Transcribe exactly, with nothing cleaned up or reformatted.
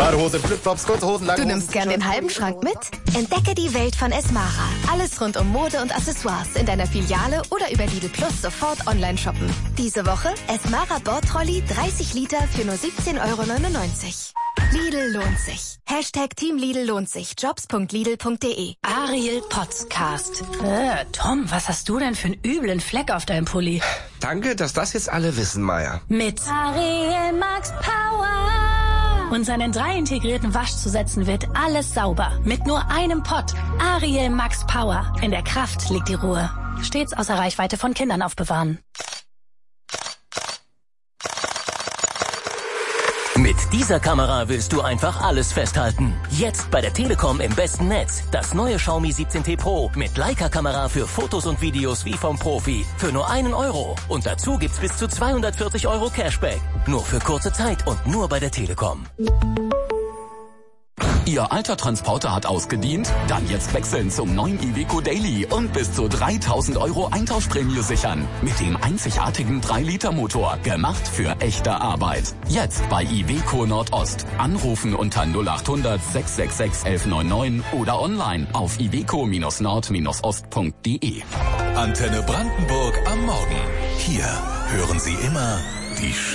Badehose, Flipflops, kurze Hosen, lange Du Hosen. nimmst gern den halben Schrank mit? Entdecke die Welt von Esmara. Alles rund um Mode und Accessoires in deiner Filiale oder über Lidl Plus sofort online shoppen. Diese Woche Esmara Bordtrolley dreißig Liter für nur siebzehn Euro neunundneunzig. Lidl lohnt sich. Hashtag Team Lidl lohnt sich. Jobs punkt lidl punkt de. Ariel Podcast. Äh, Tom, was hast du denn für einen üblen Fleck auf deinem Pulli? Danke, dass das jetzt alle wissen, Maya. Mit Ariel Max Power. Und seinen drei integrierten Waschzusätzen wird alles sauber. Mit nur einem Pott. Ariel Max Power. In der Kraft liegt die Ruhe. Stets außer Reichweite von Kindern aufbewahren. Mit dieser Kamera willst du einfach alles festhalten. Jetzt bei der Telekom im besten Netz. Das neue Xiaomi siebzehn T Pro mit Leica-Kamera für Fotos und Videos wie vom Profi. Für nur einen Euro. Und dazu gibt's bis zu zweihundertvierzig Euro Cashback. Nur für kurze Zeit und nur bei der Telekom. Ihr alter Transporter hat ausgedient? Dann jetzt wechseln zum neuen Iveco Daily und bis zu dreitausend Euro Eintauschprämie sichern. Mit dem einzigartigen drei Liter Motor. Gemacht für echte Arbeit. Jetzt bei Iveco Nordost. Anrufen unter null acht hundert sechs sechs sechs elf neun neun oder online auf iveco nord ost punkt de. Antenne Brandenburg am Morgen. Hier hören Sie immer die